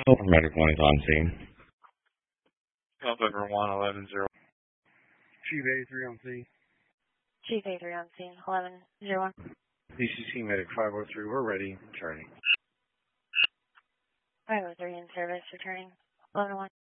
Medic 1 is on scene. November 111-0. Chief A3 on scene. Chief A3 on scene, 11-01. DCC Medic 503, we're ready, returning. 503 in service, returning, 11-1.